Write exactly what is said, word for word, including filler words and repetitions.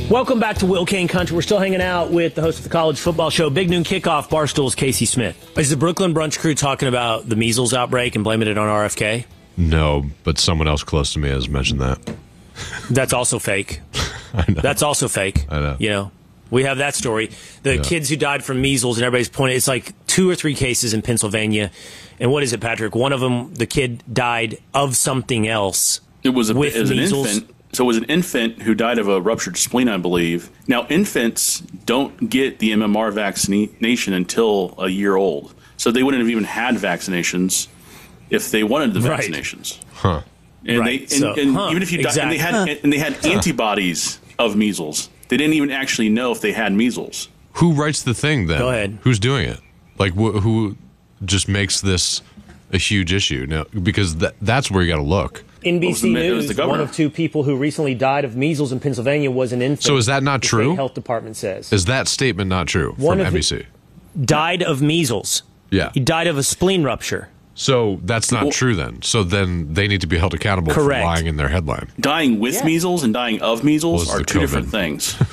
Welcome back to Will Kane Country. We're still hanging out with the host of the College Football Show, Big Noon Kickoff, Barstool's Casey Smith. Is the Brooklyn Brunch Crew talking about the measles outbreak and blaming it on R F K? No, but someone else close to me has mentioned that. That's also fake. I know. That's also fake. I know. You know, we have that story. The Yeah. kids who died from measles, and everybody's pointing, it's like two or three cases in Pennsylvania. And what is it, Patrick? One of them, the kid died of something else. It was, a, with it was an measles. infant. So it was an infant who died of a ruptured spleen, I believe. Now, infants don't get the M M R vaccination until a year old. So they wouldn't have even had vaccinations if they wanted the Right. vaccinations. Huh. And, Right. they, and, So, and huh, even if you died, exactly. and they had, and they had antibodies of measles. They didn't even actually know if they had measles. Who writes the thing then? Go ahead. Who's doing it? Like, wh- who just makes this a huge issue? No, because that, that's where you got to look. N B It was C the- it was News, the governor. one of two people who recently died of measles in Pennsylvania was an infant. So is that not the true? State Health Department says. Is that statement not true One from of N B the- C? Died of measles. Yeah. He died of a spleen rupture. So that's not Well- true then. So then they need to be held accountable Correct. for lying in their headline. Dying with Yeah. measles and dying of measles Was are the two COVID. different things.